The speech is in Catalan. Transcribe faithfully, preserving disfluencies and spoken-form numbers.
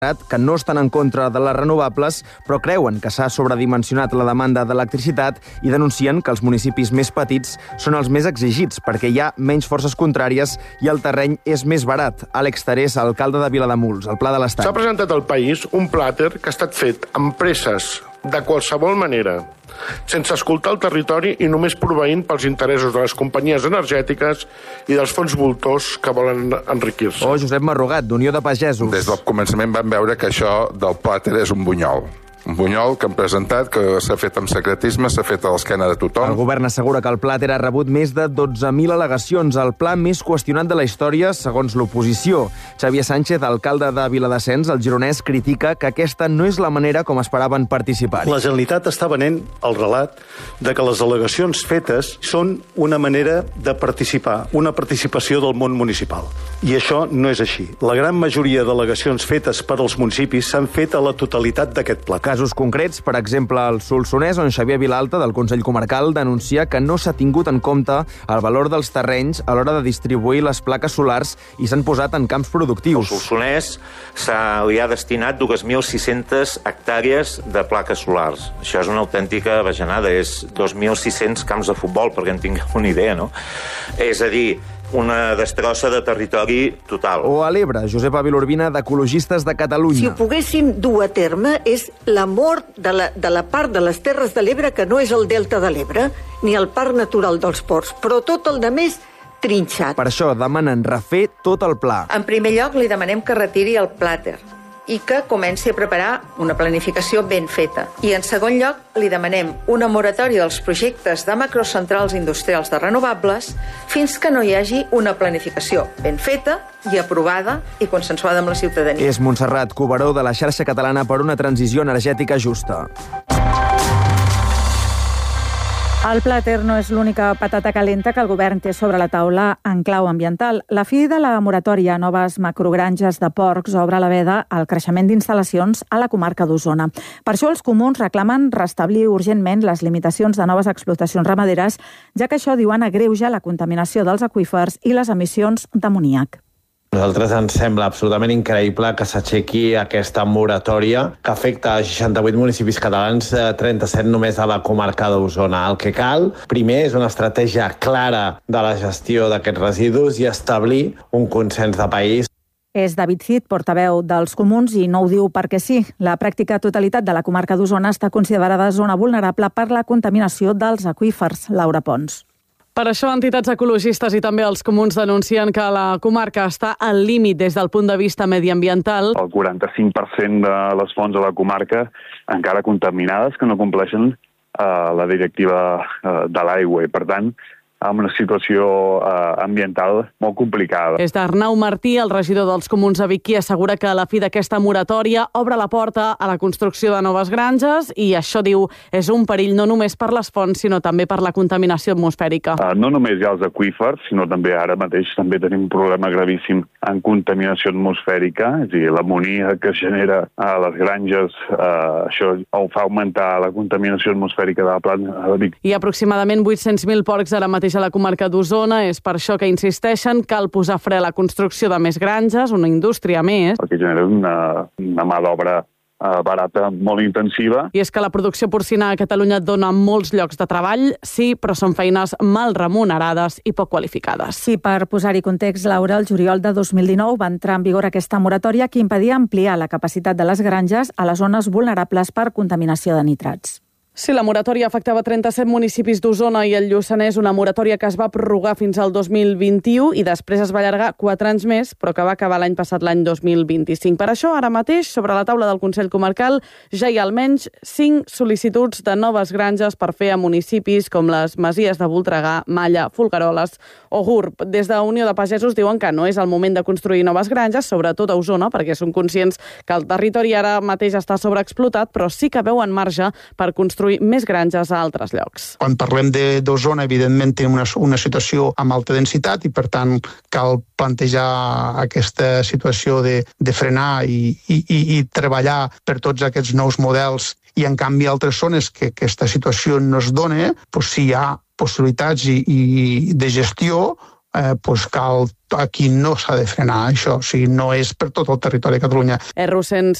que no estan en contra de les renovables, però creuen que s'ha sobredimensionat la demanda d'electricitat i denuncien que els municipis més petits són els més exigits perquè hi ha menys forces contràries i el terreny és més barat. Àlex Tarés, alcalde de Vilademuls, al Pla de l'Estany. S'ha presentat al país un plàter que ha estat fet amb presses de qualsevol manera, sense escoltar el territori i només proveint pels interessos de les companyies energètiques i dels fons voltors que volen enriquir-se. O Josep Marrugat, d'Unió de Pagesos. Des del començament vam veure que això del plàter és un bunyol. Un bunyol que han presentat, que s'ha fet amb secretisme, s'ha fet a l'esquena de tothom. El govern assegura que el plàter ha rebut més de dotze mil al·legacions, el pla més qüestionat de la història, segons l'oposició. Xavier Sánchez, alcalde de Viladasens, el gironès, critica que aquesta no és la manera com esperaven participar. La Generalitat està venent el relat de que les al·legacions fetes són una manera de participar, una participació del món municipal. I això no és així. La gran majoria d'al·legacions fetes per als municipis s'han fet a la totalitat d'aquest pla. Casos concrets, per exemple, al Solsonès, on Xavier Vilalta, del Consell Comarcal, denuncia que no s'ha tingut en compte el valor dels terrenys a l'hora de distribuir les plaques solars i s'han posat en camps productius. Al Solsonès li ha destinat dos mil sis-centes hectàrees de plaques solars. Això és una autèntica bajanada, és dos mil sis-cents camps de futbol, perquè en tingueu una idea, no? És a dir, una destrossa de territori total. O a l'Ebre, Josep Avilurbina, d'Ecologistes de Catalunya. Si ho poguéssim dur a terme, és la mort de la, de la part de les Terres de l'Ebre, que no és el Delta de l'Ebre, ni el Parc Natural dels Ports, però tot el de més trinxat. Per això demanen refer tot el pla. En primer lloc, li demanem que retiri el plàter i que comenci a preparar una planificació ben feta. I, en segon lloc, li demanem una moratòria dels projectes de macrocentrals industrials de renovables fins que no hi hagi una planificació ben feta i aprovada i consensuada amb la ciutadania. És Montserrat Cuberó, de la Xarxa Catalana per una Transició Energètica Justa. El plàter no és l'única patata calenta que el govern té sobre la taula en clau ambiental. La fi de la moratòria a noves macrogranges de porcs obre la veda al creixement d'instal·lacions a la comarca d'Osona. Per això els comuns reclamen restablir urgentment les limitacions de noves explotacions ramaderes, ja que això, diuen, agreuja la contaminació dels aqüífers i les emissions d'amoníac. A nosaltres ens sembla absolutament increïble que s'aixequi aquesta moratòria que afecta a seixanta-vuit municipis catalans, trenta-set només a la comarca d'Osona. El que cal, primer, és una estratègia clara de la gestió d'aquests residus i establir un consens de país. És David Cid, portaveu dels comuns, i no ho diu perquè sí. La pràctica totalitat de la comarca d'Osona està considerada zona vulnerable per la contaminació dels aqüífers. Laura Pons. Per això, entitats ecologistes i també els comuns denuncien que la comarca està al límit des del punt de vista mediambiental. El quaranta-cinc per cent de les fonts de la comarca encara contaminades, que no compleixen eh, la directiva eh, de l'aigua, i per tant amb una situació eh, ambiental molt complicada. És d'Arnau Martí, el regidor dels comuns a Vic, qui assegura que la fi d'aquesta moratòria obre la porta a la construcció de noves granges i això, diu, és un perill no només per les fonts, sinó també per la contaminació atmosfèrica. Uh, no només hi ha els aqüífers, sinó també ara mateix també tenim un problema gravíssim en contaminació atmosfèrica, és a dir, l'amonia que es genera a les granges, uh, això fa augmentar la contaminació atmosfèrica de la plana de Vic. Hi ha aproximadament vuit-cents mil porcs ara mateix a la comarca d'Osona. És per això que insisteixen, cal posar fre a la construcció de més granges, una indústria més. El que genera una, una mà d'obra uh, barata, molt intensiva. I és que la producció porcina a Catalunya dona molts llocs de treball, sí, però són feines mal remunerades i poc qualificades. Sí, per posar-hi context, Laura, el juliol de dos mil dinou va entrar en vigor aquesta moratòria que impedia ampliar la capacitat de les granges a les zones vulnerables per contaminació de nitrats. Sí, la moratòria afectava trenta-set municipis d'Osona i el Lluçanès, una moratòria que es va prorrogar fins al dos mil vint-i-u i després es va allargar quatre anys més, però que va acabar l'any passat, l'any dos mil vint-i-cinc. Per això, ara mateix, sobre la taula del Consell Comarcal, ja hi ha almenys cinc sol·licituds de noves granges per fer a municipis com les Masies de Voltregà, Malla, Folgueroles o Gurb. Des de Unió de Pagesos diuen que no és el moment de construir noves granges, sobretot a Osona, perquè són conscients que el territori ara mateix està sobreexplotat, però sí que veuen marge per construir més granges a altres llocs. Quan parlem d'Osona, evidentment, tenim una, una situació amb alta densitat i, per tant, cal plantejar aquesta situació de, de frenar i, i, i treballar per tots aquests nous models. I, en canvi, altres zones que aquesta situació no es dona, doncs, si hi ha possibilitats i, i de gestió, eh, pues cal, aquí no s'ha de frenar això, o sigui, no és per tot el territori de Catalunya. És Rossens